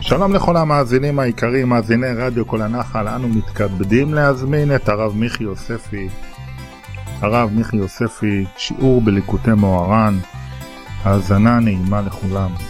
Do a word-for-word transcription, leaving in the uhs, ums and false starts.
שלום לכל המאזינים העיקריים, מאזיני רדיו כל הנחל. אנו מתכבדים להזמין את הרב מיכי יוספי. הרב מיכי יוספי, שיעור בליקוטי מוהר"ן. האזנה נעימה לכולם.